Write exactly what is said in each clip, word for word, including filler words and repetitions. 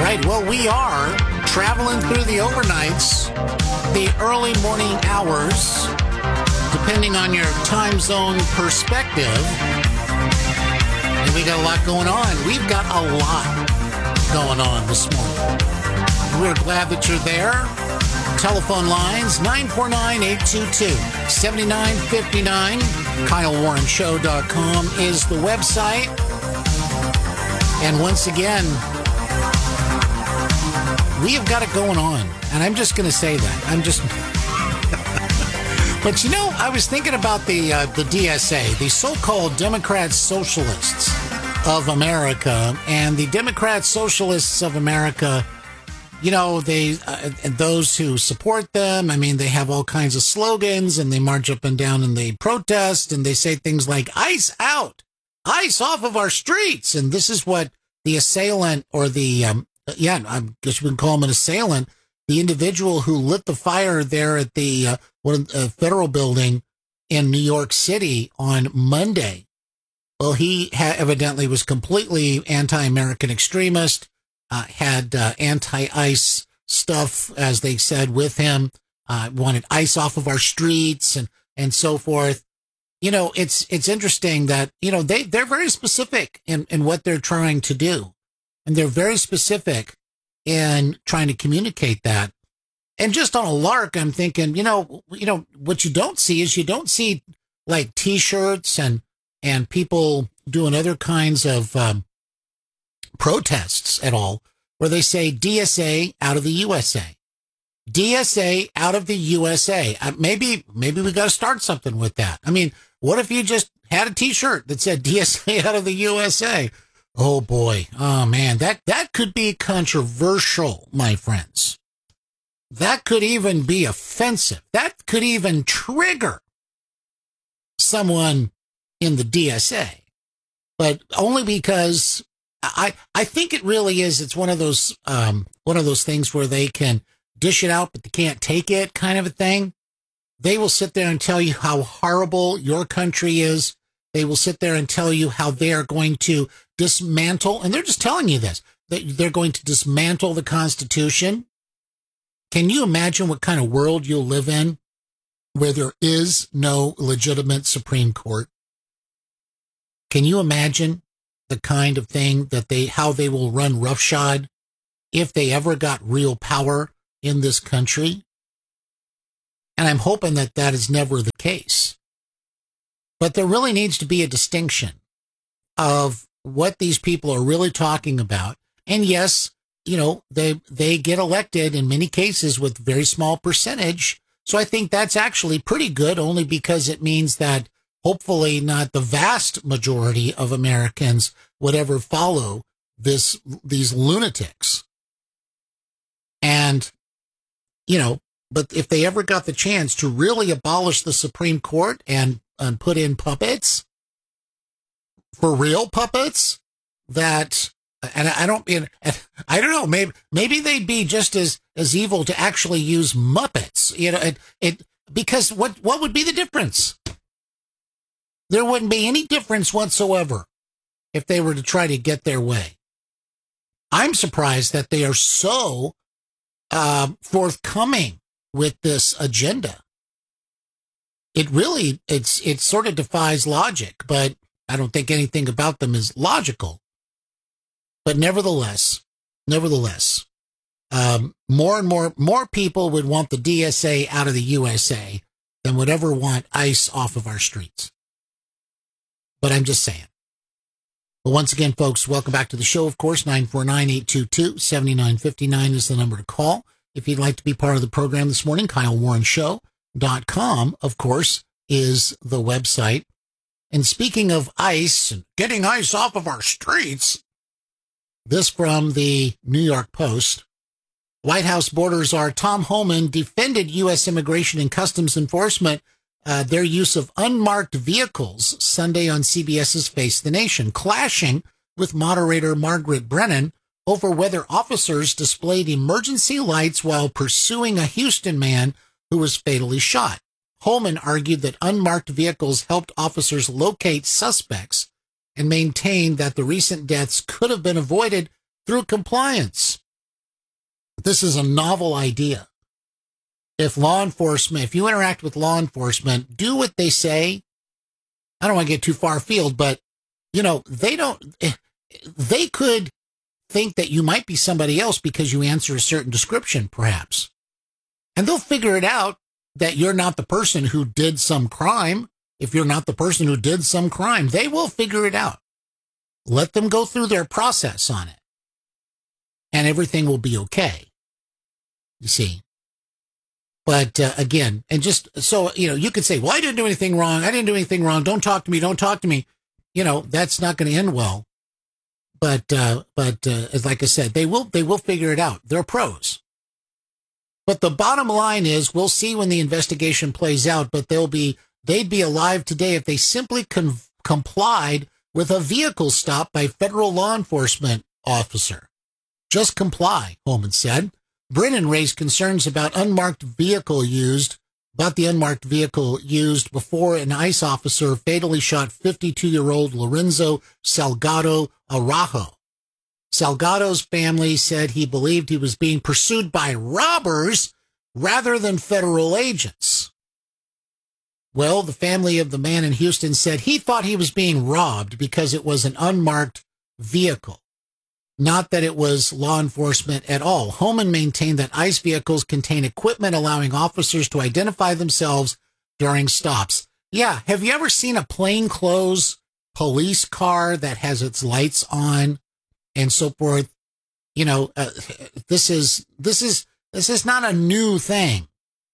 right. Well, we are traveling through the overnights, the early morning hours, depending on your time zone perspective. And we got a lot going on. We've got a lot going on this morning. We're glad that you're there. Telephone lines, nine four nine, eight two two, seven nine five nine. Kyle Warren Show dot com is the website. And once again, we have got it going on. And I'm just going to say that. I'm just... But you know, I was thinking about the uh, the D S A, the so-called Democrat Socialists of America. And the Democrat Socialists of America, you know, they uh, and those who support them, I mean, they have all kinds of slogans and they march up and down and they protest and they say things like, ICE out, ICE off of our streets. And this is what the assailant or the, um, yeah, I guess we can call him an assailant, the individual who lit the fire there at the uh, one, uh, federal building in New York City on Monday. Well, he ha- evidently was completely anti-American extremist. Uh, had uh, anti-ICE stuff, as they said, with him, uh, wanted ICE off of our streets and, and so forth. You know, it's it's interesting that, you know, they, they're very specific in, in what they're trying to do. And they're very specific in trying to communicate that. And just on a lark, I'm thinking, you know, you know, what you don't see is you don't see like T-shirts and, and people doing other kinds of um, protests at all, where they say D S A out of the U S A, D S A out of the U S A. Uh, maybe, maybe we got to start something with that. I mean, what if you just had a T-shirt that said D S A out of the U S A? Oh boy. Oh man, that, that could be controversial, my friends. That could even be offensive. That could even trigger someone in the D S A, but only because I, I think it really is. It's one of those, um, one of those things where they can dish it out, but they can't take it kind of a thing. They will sit there and tell you how horrible your country is. They will sit there and tell you how they are going to dismantle, and they're just telling you this, that they're going to dismantle the Constitution. Can you imagine what kind of world you'll live in where there is no legitimate Supreme Court? Can you imagine the kind of thing that they, how they will run roughshod if they ever got real power in this country? And I'm hoping that that is never the case. But there really needs to be a distinction of what these people are really talking about. And yes, you know, they, they get elected in many cases with very small percentage. So I think that's actually pretty good, only because it means that hopefully not the vast majority of Americans would ever follow this, these lunatics. And, you know, but if they ever got the chance to really abolish the Supreme Court and, and put in puppets, for real puppets, that, and I don't, I don't know, maybe, maybe they'd be just as, as evil to actually use Muppets, you know, it, it, because what, what would be the difference? There wouldn't be any difference whatsoever if they were to try to get their way. I'm surprised that they are so uh, forthcoming with this agenda. It really, it's it sort of defies logic, but I don't think anything about them is logical. But nevertheless, nevertheless, um, more and more, more people would want the D S A out of the U S A than would ever want ICE off of our streets. But I'm just saying. But once again, folks, welcome back to the show. Of course, nine four nine, eight two two, seven nine five nine is the number to call. If you'd like to be part of the program this morning, Kyle Warren Show dot com, of course, is the website. And speaking of ICE and getting ICE off of our streets, this from the New York Post. White House border czar Tom Homan defended U S Immigration and Customs Enforcement, uh, their use of unmarked vehicles Sunday on CBS's Face the Nation, clashing with moderator Margaret Brennan over whether officers displayed emergency lights while pursuing a Houston man who was fatally shot. Holman argued that unmarked vehicles helped officers locate suspects and maintained that the recent deaths could have been avoided through compliance. This is a novel idea. If law enforcement, if you interact with law enforcement, do what they say. I don't want to get too far afield, but, you know, they don't, they could think that you might be somebody else because you answer a certain description, perhaps. And they'll figure it out that you're not the person who did some crime. If you're not the person who did some crime, they will figure it out. Let them go through their process on it. And everything will be okay. You see. But uh, again, and just so, you know, you could say, well, I didn't do anything wrong. I didn't do anything wrong. Don't talk to me. Don't talk to me. You know, that's not going to end well. But, uh, but, uh, like I said, they will, they will figure it out. They're pros. But the bottom line is we'll see when the investigation plays out, but they'll be, they'd be alive today if they simply con- complied with a vehicle stop by federal law enforcement officer. Just comply, Holman said. Brennan raised concerns about unmarked vehicle used, about the unmarked vehicle used before an ICE officer fatally shot fifty-two-year-old Lorenzo Salgado Araujo. Salgado's family said he believed he was being pursued by robbers rather than federal agents. Well, the family of the man in Houston said he thought he was being robbed because it was an unmarked vehicle, not that it was law enforcement at all. Holman maintained that ICE vehicles contain equipment allowing officers to identify themselves during stops. Yeah, have you ever seen a plainclothes police car that has its lights on and so forth? You know, uh, this is this is this is not a new thing.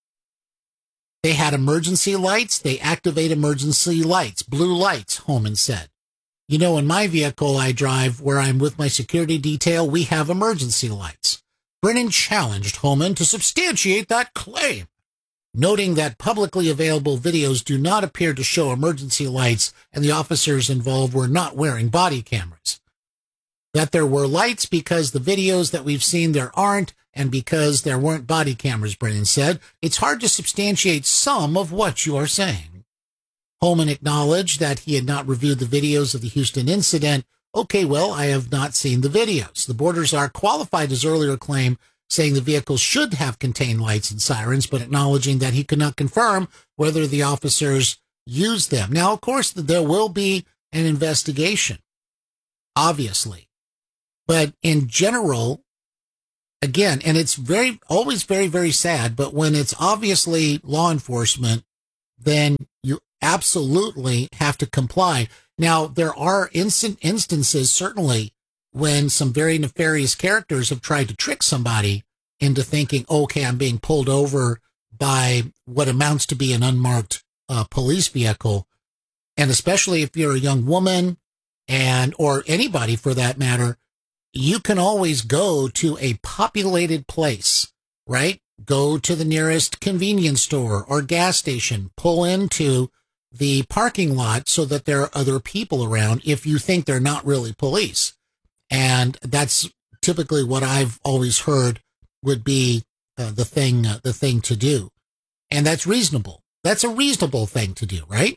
They had emergency lights. They activate emergency lights, blue lights, Holman said. You know, in my vehicle I drive where I'm with my security detail, we have emergency lights. Brennan challenged Holman to substantiate that claim, noting that publicly available videos do not appear to show emergency lights and the officers involved were not wearing body cameras. That there were lights because the videos that we've seen there aren't, and because there weren't body cameras, Brennan said. It's hard to substantiate some of what you are saying. Holman acknowledged that he had not reviewed the videos of the Houston incident. Okay, well, I have not seen the videos. The Borders-Czar qualified his earlier claim, saying the vehicle should have contained lights and sirens, but acknowledging that he could not confirm whether the officers used them. Now, of course, there will be an investigation, obviously. But in general, again, and it's very, always very, very sad, but when it's obviously law enforcement, then you absolutely have to comply. Now, there are instant instances, certainly, when some very nefarious characters have tried to trick somebody into thinking, okay, I'm being pulled over by what amounts to be an unmarked uh, police vehicle. And especially if you're a young woman and, or anybody for that matter, you can always go to a populated place, right? Go to the nearest convenience store or gas station, pull into the parking lot so that there are other people around if you think they're not really police. And that's typically what I've always heard would be uh, the thing, uh, the thing to do. And that's reasonable. That's a reasonable thing to do, right?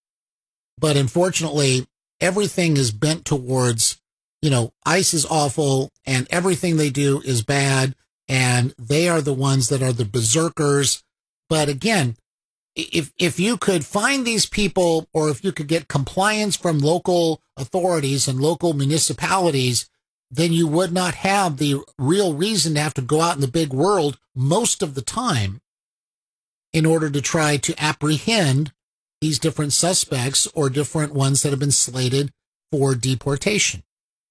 But unfortunately, everything is bent towards, you know, ICE is awful and everything they do is bad and they are the ones that are the berserkers. But again, if if you could find these people, or if you could get compliance from local authorities and local municipalities, then you would not have the real reason to have to go out in the big world most of the time in order to try to apprehend these different suspects or different ones that have been slated for deportation.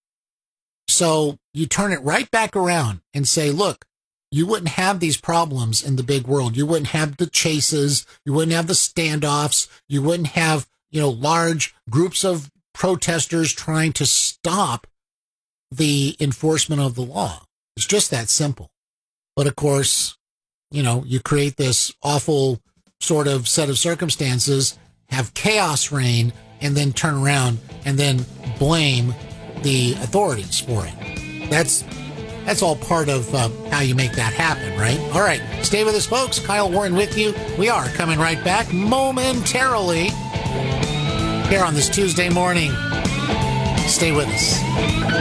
So you turn it right back around and say, look, you wouldn't have these problems in the big world. You wouldn't have the chases. You wouldn't have the standoffs. You wouldn't have, you know, large groups of protesters trying to stop the enforcement of the law. It's just that simple. But of course, you know, you create this awful sort of set of circumstances, have chaos reign, and then turn around and then blame the authorities for it. That's That's all part of uh, how you make that happen, right? All right. Stay with us, folks. Kyle Warren with you. We are coming right back momentarily here on this Tuesday morning. Stay with us.